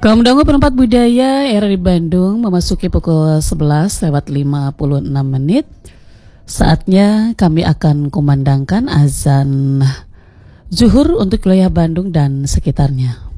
Kaum Dangu Penempat Budaya RRI Bandung memasuki pukul 11 lewat 56 menit. Saatnya kami akan kumandangkan azan zuhur untuk wilayah Bandung dan sekitarnya.